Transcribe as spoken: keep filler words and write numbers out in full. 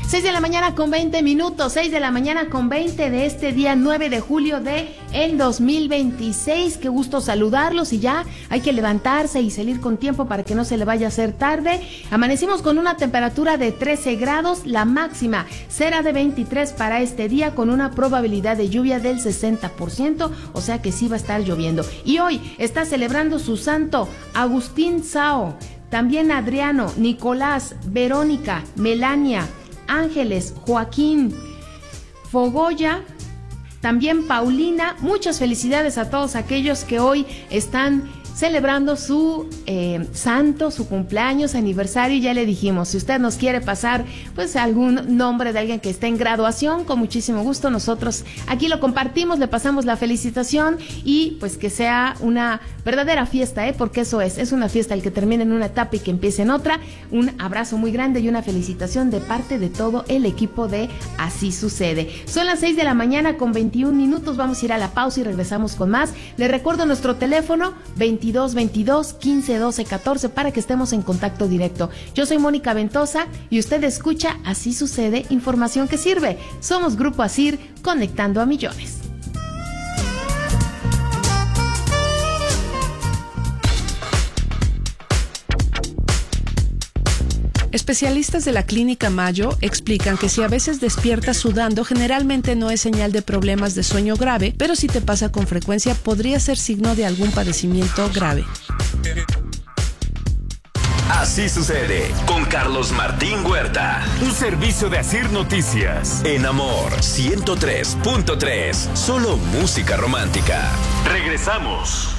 seis de la mañana con veinte minutos, seis de la mañana con veinte de este día nueve de julio de el dos mil veintiséis. Qué gusto saludarlos y ya hay que levantarse y salir con tiempo para que no se le vaya a hacer tarde. Amanecimos con una temperatura de trece grados, la máxima será de veintitrés para este día con una probabilidad de lluvia del sesenta por ciento, o sea que sí va a estar lloviendo. Y hoy está celebrando su santo Agustín Sao, también Adriano, Nicolás, Verónica, Melania, Ángeles, Joaquín, Fogoya, también Paulina. Muchas felicidades a todos aquellos que hoy están celebrando su eh, santo, su cumpleaños, aniversario. Y ya le dijimos, si usted nos quiere pasar pues algún nombre de alguien que esté en graduación, con muchísimo gusto nosotros aquí lo compartimos, le pasamos la felicitación y pues que sea una verdadera fiesta, ¿eh? Porque eso es, es una fiesta el que termine en una etapa y que empiece en otra. Un abrazo muy grande y una felicitación de parte de todo el equipo de Así Sucede. Son las seis de la mañana con veintiún minutos, vamos a ir a la pausa y regresamos con más. Le recuerdo nuestro teléfono veintidós veintidós quince doce catorce para que estemos en contacto directo. Yo soy Mónica Ventosa y usted escucha Así Sucede, información que sirve. Somos Grupo Asir, conectando a millones. Especialistas de la Clínica Mayo explican que si a veces despiertas sudando, generalmente no es señal de problemas de sueño grave, pero si te pasa con frecuencia podría ser signo de algún padecimiento grave. Así Sucede con Carlos Martín Huerta. Un servicio de Asir Noticias. En Amor ciento tres punto tres. Solo música romántica. Regresamos.